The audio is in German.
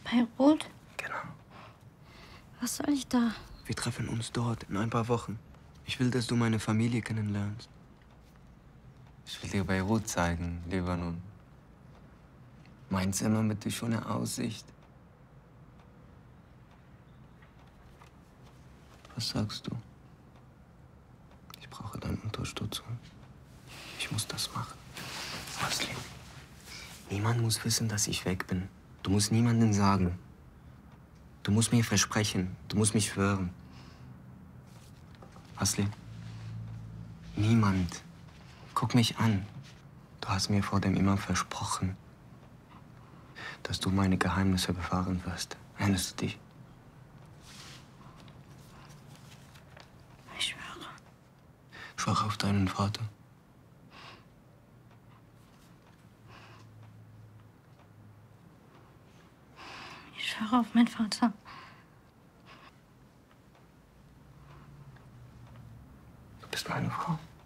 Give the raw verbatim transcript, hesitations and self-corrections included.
Beirut? Genau. Was soll ich da? Wir treffen uns dort in ein paar Wochen. Ich will, dass du meine Familie kennenlernst. Ich will dir Beirut zeigen, Libanon. Mein Zimmer mit der schönen Aussicht. Was sagst du? Ich brauche deine Unterstützung. Ich muss das machen. Asli, niemand muss wissen, dass ich weg bin. Du musst niemandem sagen. Du musst mir versprechen. Du musst mich schwören. Asli, niemand. Guck mich an. Du hast mir vor dem immer versprochen, dass du meine Geheimnisse bewahren wirst. Erinnerst du dich? Ich schwöre. Schwöre auf deinen Vater. Ich schwöre auf meinen Vater. Du bist meine Frau.